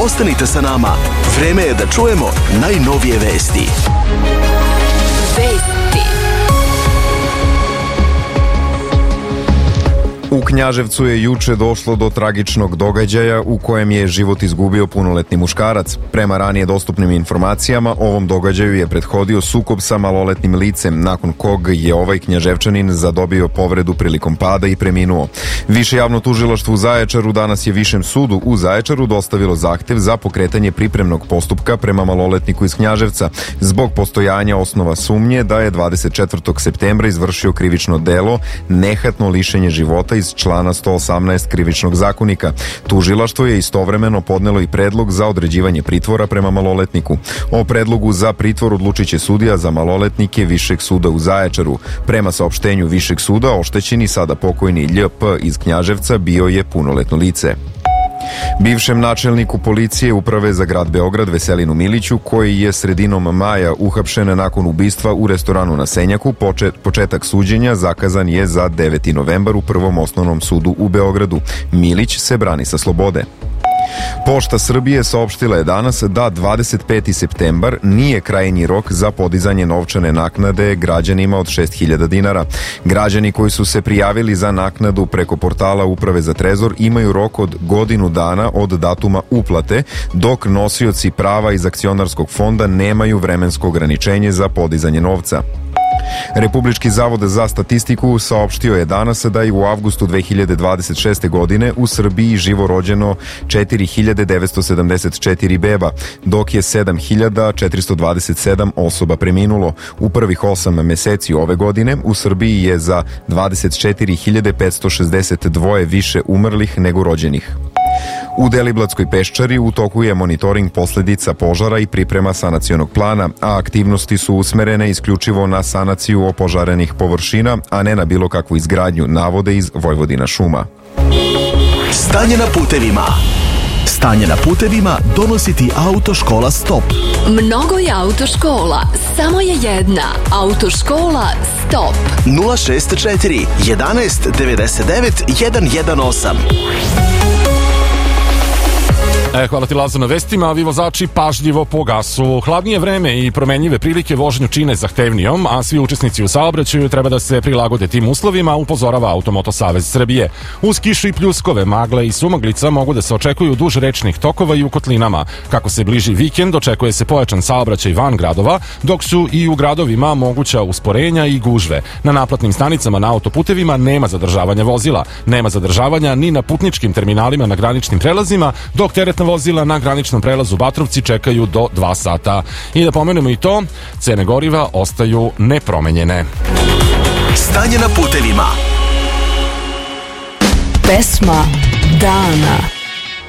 Ostanite sa nama. Vreme je da čujemo najnovije vesti. U Knjaževcu je juče došlo do tragičnog događaja u kojem je život izgubio punoletni muškarac. Prema ranije dostupnim informacijama, ovom događaju je prethodio sukob sa maloletnim licem, nakon kog je ovaj Knjaževčanin zadobio povredu prilikom pada i preminuo. Više javno tužilaštvo u Zaječaru danas je Višem sudu u Zaječaru dostavilo zahtev za pokretanje pripremnog postupka prema maloletniku iz Knjaževca zbog postojanja osnova sumnje da je 24. septembra izvršio krivično delo nehatno lišenje života iz člana 118 krivičnog zakonika. Tužilaštvo je istovremeno podnelo i predlog za određivanje pritvora prema maloletniku. O predlogu za pritvor odlučit će sudija za maloletnike Višeg suda u Zaječaru. Prema saopštenju Višeg suda, oštećeni, sada pokojni LJP iz Knjaževca, bio je punoletno lice. Bivšem načelniku policije Uprave za grad Beograd Veselinu Miliću, koji je sredinom maja uhapšen nakon ubistva u restoranu na Senjaku, početak suđenja zakazan je za 9. novembar u Prvom osnovnom sudu u Beogradu. Milić se brani sa slobode. Pošta Srbije saopštila je danas da 25. septembar nije krajnji rok za podizanje novčane naknade građanima od 6.000 dinara. Građani koji su se prijavili za naknadu preko portala Uprave za trezor imaju rok od godinu dana od datuma uplate, dok nosioci prava iz akcionarskog fonda nemaju vremensko ograničenje za podizanje novca. Republički zavod za statistiku saopštio je danas da je u avgustu 2026. godine u Srbiji živo rođeno 4.974 beba, dok je 7.427 osoba preminulo. U prvih 8 meseci ove godine u Srbiji je za 24.562 više umrlih nego rođenih. U Deliblatskoj Peščari u toku je monitoring posledica požara i priprema sanacionog plana, a aktivnosti su usmerene isključivo na sanaciju opožarenih površina, a ne na bilo kakvu izgradnju, navode iz Vojvodina šuma. Stanje na putevima. Stanje na putevima donosi ti Autoškola Stop. Mnogo je autoškola, samo je jedna. Autoškola Stop. 064 11 99 118. Hvala ti, Lazo, na vestima. Vi vozači pažljivo po gasu. Hladnije vreme i promenljive prilike vožnju čine zahtevnijom, a svi učesnici u saobraćaju treba da se prilagode tim uslovima, upozorava Automoto Savez Srbije. Uz kišu i pljuskove, magle i sumaglica mogu da se očekuju duž rečnih tokova i u kotlinama. Kako se bliži vikend, očekuje se pojačan saobraćaj van gradova, dok su i u gradovima moguća usporenja i gužve. Na naplatnim stanicama na autoputevima nema zadržavanja vozila. Nema zadržavanja ni na putničkim terminalima na graničnim prelazima, dok teretna vozila na graničnom prelazu Batrovci čekaju do 2 sata. I da pomenemo i to, cene goriva ostaju nepromenjene. Stanje na putevima. Pesma dana.